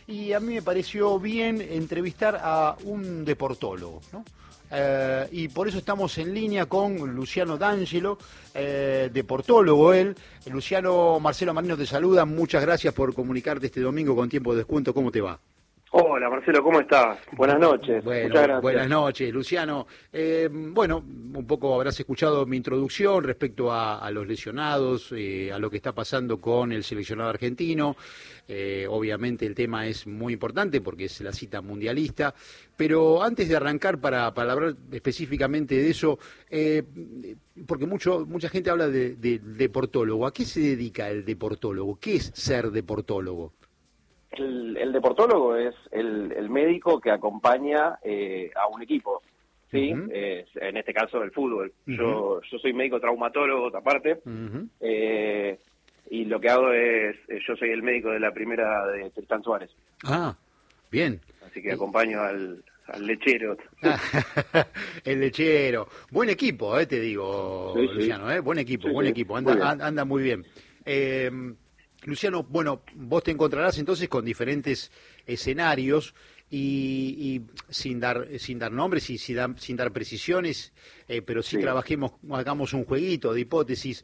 y a mí me pareció bien entrevistar a un deportólogo, ¿no? Y por eso estamos en línea con Luciano D'Angelo, deportólogo él. Luciano, Marcelo Marino te saluda, muchas gracias por comunicarte este domingo con tiempo de descuento, ¿cómo te va? Hola Marcelo, ¿cómo estás? Buenas noches. Bueno, muchas gracias. buenas noches, Luciano. Bueno, un poco habrás escuchado mi introducción respecto a los lesionados, a lo que está pasando con el seleccionado argentino. Obviamente el tema es muy importante porque es la cita mundialista, pero antes de arrancar para hablar específicamente de eso, porque mucha gente habla de deportólogo. ¿A qué se dedica el deportólogo? ¿Qué es ser deportólogo? El deportólogo es el médico que acompaña a un equipo, ¿sí? Uh-huh. En este caso el fútbol. Uh-huh. Yo soy médico traumatólogo, aparte, Uh-huh. y lo que hago es, yo soy el médico de la primera de Tristán Suárez. Ah, bien. Así que acompaño al lechero. El lechero. Buen equipo, te digo, Sí, Luciano, buen equipo, sí, buen sí. equipo. Muy bien. Anda muy bien. Luciano, bueno, vos te encontrarás entonces con diferentes escenarios y sin dar nombres y sin dar precisiones, pero sí, Sí. hagamos un jueguito de hipótesis.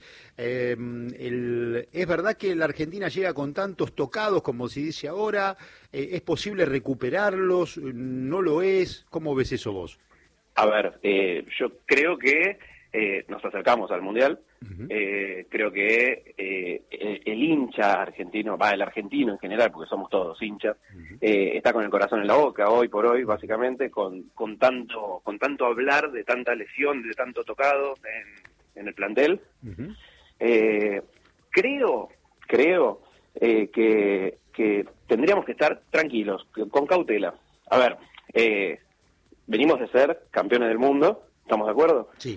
¿Es verdad que la Argentina llega con tantos tocados como se dice ahora? ¿Es posible recuperarlos? ¿No lo es? ¿Cómo ves eso vos? A ver, yo creo que nos acercamos al Mundial. Uh-huh. Creo que el hincha argentino, el argentino en general, porque somos todos hinchas, Uh-huh. está con el corazón en la boca hoy por hoy, básicamente, con tanto hablar de tanta lesión, de tanto tocado en el plantel. Uh-huh. Creo que tendríamos que estar tranquilos, con cautela. A ver, venimos de ser campeones del mundo, ¿estamos de acuerdo? Sí.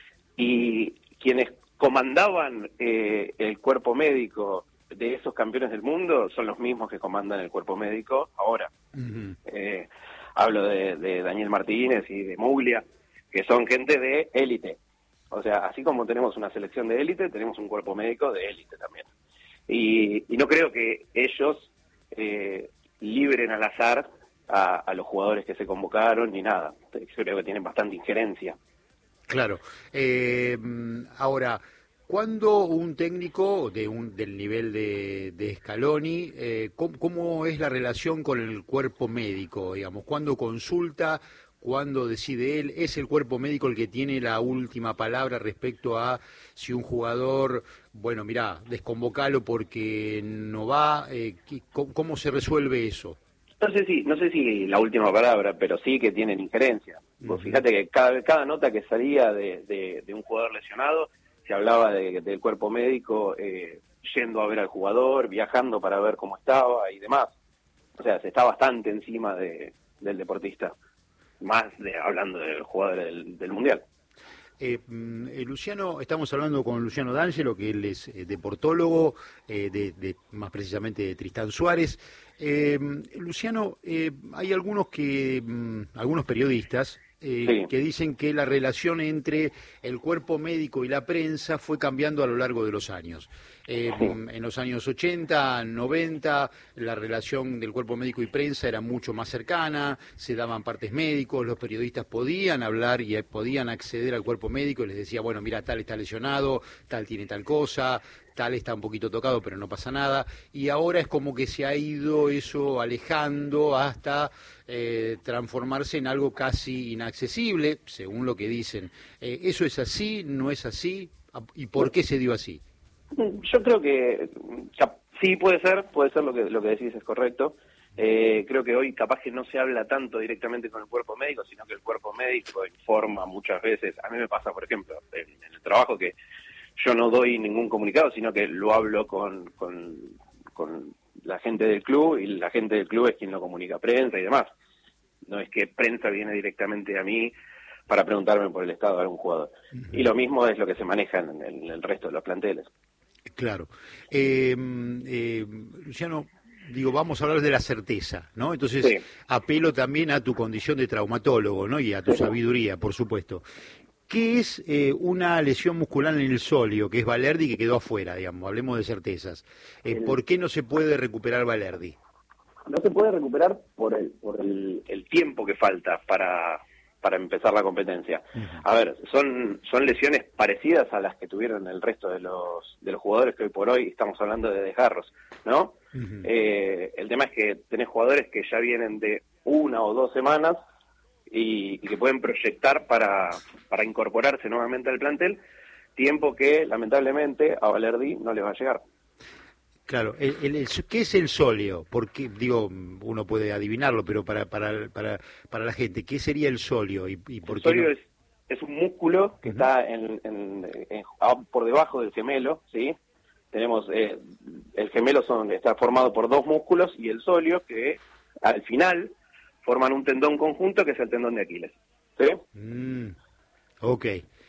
Y quienes comandaban el cuerpo médico de esos campeones del mundo son los mismos que comandan el cuerpo médico ahora. Uh-huh. Hablo de Daniel Martínez y de Muglia, que son gente de élite. O sea, así como tenemos una selección de élite, tenemos un cuerpo médico de élite también. Y no creo que ellos libren al azar a los jugadores que se convocaron ni nada. Yo creo que tienen bastante injerencia. Claro. Ahora, ¿cuándo un técnico del nivel de Scaloni, cómo es la relación con el cuerpo médico, digamos? ¿Cuándo consulta? ¿Cuándo decide él? ¿Es el cuerpo médico el que tiene la última palabra respecto a si un jugador, bueno, mirá, desconvocalo porque no va? ¿Cómo se resuelve eso? No sé si la última palabra, pero sí que tienen injerencia. Vos fíjate que cada nota que salía de un jugador lesionado, se hablaba del cuerpo médico yendo a ver al jugador, viajando para ver cómo estaba y demás. O sea, se está bastante encima del deportista, hablando del jugador del Mundial. Luciano, estamos hablando con Luciano D'Angelo, que él es deportólogo, más precisamente de Tristán Suárez. Luciano, hay algunos periodistas Sí. que dicen que la relación entre el cuerpo médico y la prensa fue cambiando a lo largo de los años. En los años 80, 90, la relación del cuerpo médico y prensa era mucho más cercana, se daban partes médicos, los periodistas podían hablar y podían acceder al cuerpo médico y les decía, bueno, mira, tal está lesionado, tal tiene tal cosa, tal está un poquito tocado, pero no pasa nada. Y ahora es como que se ha ido eso alejando hasta transformarse en algo casi inaccesible, según lo que dicen. ¿Eso es así? ¿No es así? ¿Y por qué se dio así? Yo creo que sí puede ser lo que decís es correcto. Creo que hoy capaz que no se habla tanto directamente con el cuerpo médico, sino que el cuerpo médico informa muchas veces. A mí me pasa, por ejemplo, en el trabajo que yo no doy ningún comunicado, sino que lo hablo con la gente del club, y la gente del club es quien lo comunica a prensa y demás. No es que prensa viene directamente a mí para preguntarme por el estado de algún jugador. Uh-huh. Y lo mismo es lo que se maneja en el resto de los planteles. Claro. Luciano, digo, vamos a hablar de la certeza, ¿no? Entonces, sí, apelo también a tu condición de traumatólogo, ¿no? Y a tu sabiduría, por supuesto. ¿Qué es una lesión muscular en el sóleo, que es Balerdi, que quedó afuera, digamos? Hablemos de certezas. ¿Por qué no se puede recuperar Balerdi? no se puede recuperar por el tiempo que falta para empezar la competencia. A ver, son lesiones parecidas a las que tuvieron el resto de los jugadores que hoy por hoy estamos hablando de desgarros, ¿no? El tema es que tenés jugadores que ya vienen de 1 o 2 semanas y que pueden proyectar para incorporarse nuevamente al plantel, tiempo que lamentablemente a Valerdi no les va a llegar. Claro, ¿qué es el sóleo? Porque, digo, uno puede adivinarlo, pero para la gente, ¿qué sería el sóleo? ¿Y por el qué sóleo no? es un músculo que está por debajo del gemelo, ¿sí? Tenemos, el gemelo está formado por 2 músculos y el sóleo que al final forman un tendón conjunto que es el tendón de Aquiles, ¿sí? Ok.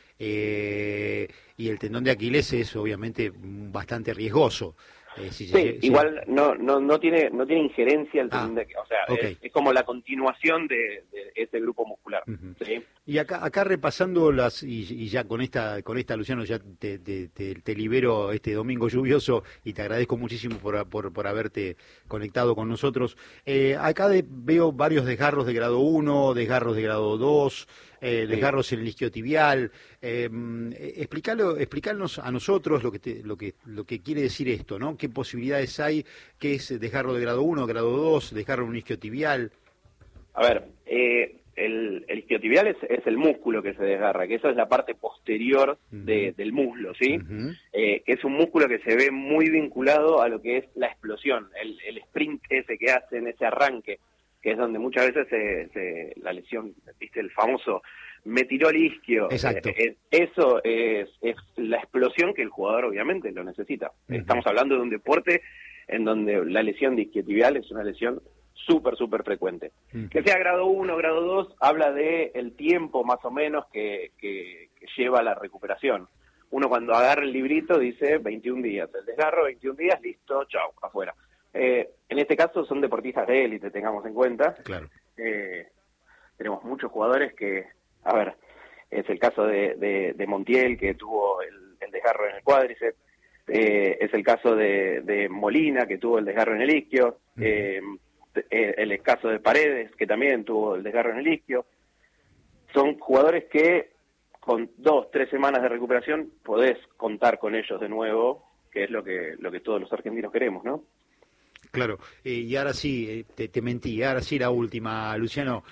Y el tendón de Aquiles es obviamente bastante riesgoso. Igual no tiene injerencia el tendón de Aquiles, o sea, okay. es como la continuación de ese grupo muscular. ¿Sí? Y acá repasando y ya con esta Luciano, ya te libero este domingo lluvioso y te agradezco muchísimo por haberte conectado con nosotros. Acá veo varios desgarros de grado 1, desgarros de grado 2, desgarros en el isquiotibial. Explicarnos a nosotros lo que quiere decir esto, ¿no? ¿Qué posibilidades hay? ¿Qué es desgarro de grado 1, grado 2, desgarro en un isquiotibial? A ver, el isquiotibial es el músculo que se desgarra, que eso es la parte posterior del muslo, ¿sí? Que es un músculo que se ve muy vinculado a lo que es la explosión, el sprint ese que hacen, ese arranque, que es donde muchas veces la lesión, ¿viste? El famoso me tiró el isquio. Exacto. Eso es la explosión que el jugador obviamente lo necesita. Estamos hablando de un deporte en donde la lesión de isquiotibial es una lesión súper frecuente. Que sea grado 1, grado 2, habla de el tiempo más o menos que lleva la recuperación. Uno cuando agarra el librito dice 21 días, el desgarro 21 días, listo, chau, afuera. En este caso son deportistas de élite, tengamos en cuenta. Claro. Tenemos muchos jugadores que, a ver, es el caso de Montiel, que tuvo el desgarro en el cuádriceps, es el caso de Molina, que tuvo el desgarro en el isquio, el caso de Paredes, que también tuvo el desgarro en el isquio. Son jugadores que con 2-3 semanas de recuperación podés contar con ellos de nuevo, que es lo que todos los argentinos queremos, ¿no? Claro, y ahora sí, te mentí, ahora sí la última, Luciano.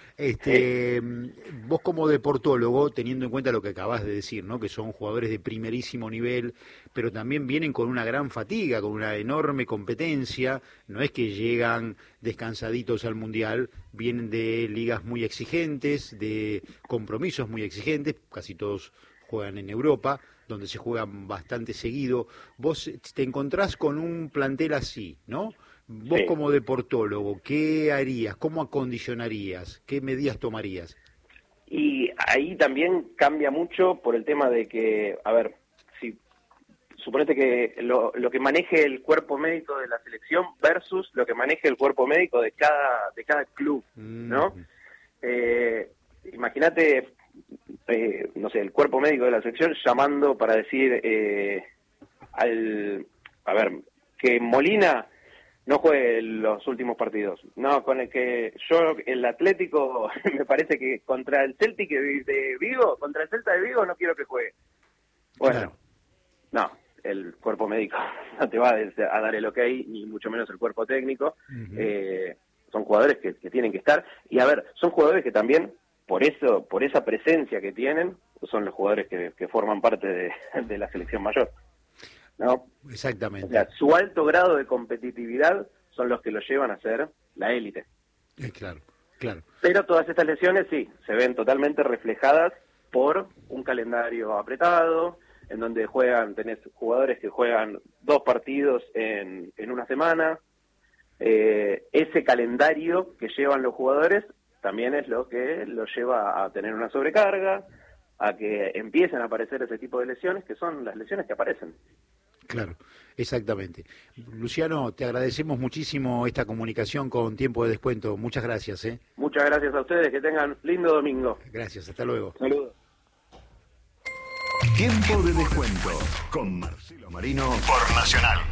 Vos como deportólogo, teniendo en cuenta lo que acabas de decir, ¿no? Que son jugadores de primerísimo nivel, pero también vienen con una gran fatiga, con una enorme competencia, no es que llegan descansaditos al Mundial, vienen de ligas muy exigentes, de compromisos muy exigentes, casi todos juegan en Europa, donde se juegan bastante seguido. Vos te encontrás con un plantel así, ¿no? Vos como deportólogo, ¿qué harías? ¿Cómo acondicionarías? ¿Qué medidas tomarías? Y ahí también cambia mucho por el tema de que, a ver, si suponete que lo que maneje el cuerpo médico de la selección versus lo que maneje el cuerpo médico de cada club, ¿no? Imagínate, no sé, el cuerpo médico de la selección llamando para decir a ver, que Molina no juegue los últimos partidos. No, con el que el Atlético, me parece que contra el Celtic de Vigo, contra el Celta de Vigo no quiero que juegue. Bueno, no, el cuerpo médico no te va a dar el ok, ni mucho menos el cuerpo técnico. Son jugadores que tienen que estar. Y a ver, son jugadores que también, por esa presencia que tienen, son los jugadores que forman parte de la selección mayor, ¿no? Exactamente. O sea, su alto grado de competitividad son los que lo llevan a ser la élite. Claro. Pero todas estas lesiones sí, se ven totalmente reflejadas por un calendario apretado, en donde tenés jugadores que juegan 2 partidos en una semana. Ese calendario que llevan los jugadores también es lo que los lleva a tener una sobrecarga, a que empiecen a aparecer ese tipo de lesiones, que son las lesiones que aparecen. Claro, exactamente. Luciano, te agradecemos muchísimo esta comunicación con tiempo de descuento. Muchas gracias. Muchas gracias a ustedes, que tengan lindo domingo. Gracias, hasta luego. Saludos. Tiempo de descuento con Marcelo Marino por Nacional.